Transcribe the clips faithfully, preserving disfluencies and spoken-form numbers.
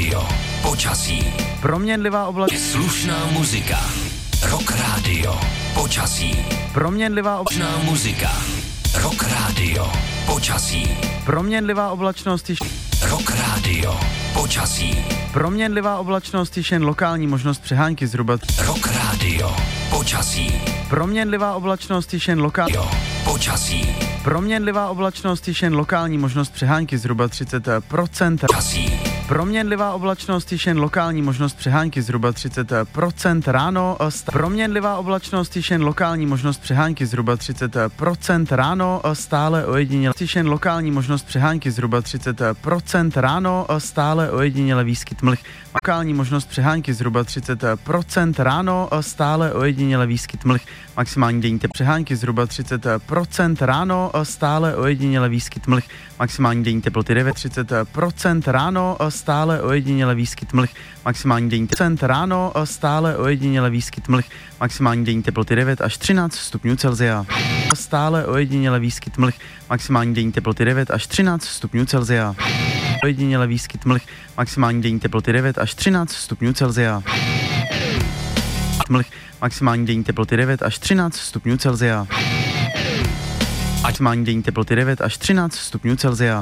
rádio. Počasí. Proměnlivá oblačnost. Slušná muzika. Rock rádio. Počasí. Proměnlivá oblačnost. Slušná muzika. Rock rádio. Počasí. Proměnlivá oblačnost. Rock rádio. Počasí. Proměnlivá oblačnost, již jen lokální možnost přehánky zhruba. Rock rádio. Počasí. Proměnlivá oblačnost, již jen lokální. Počasí. Proměnlivá oblačnost, již jen lokální možnost přehánky zhruba třicet procent. Počasí. Proměnlivá oblačnost, již jen lokální možnost přehánky zhruba třicet procent. Ráno st- Proměnlivá oblačnost, již jen lokální možnost přehánky zhruba třicet procent. Ráno stále ojediněle. Již jen lokální možnost přehánky zhruba třicet procent. Ráno stále ojediněle výskyt mlh. Lokální možnost přehánky zhruba třicet procent. Ráno stále ojediněle výskyt mlh. Maximální denní teploty přehánky zhruba třicet procent. Ráno stále ojediněle výskyt mlh. Maximální denní teploty devět třicet procent. Ráno stále ojediněle výskyt mlh. Maximální denní teploty ráno stále ojediněle výskyt mlh. Maximální denní teploty devět až třináct stupňů Celsia. Stále ojediněle výskyt mlh. Maximální denní teploty devět až třináct stupňů Celsia. Ojediněle výskyt mlh. Maximální denní teploty devět až třináct stupňů Celsia. Mlh. Maximální denní teploty devět až třináct stupňů Celsia. Maximální denní teploty devět až třináct stupňů Celsia.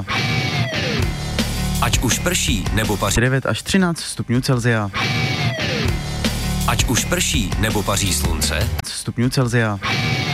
Ať už prší nebo paří. devět až třináct stupňů Celsia. Ať už prší nebo paří slunce. Stupňů Celsia.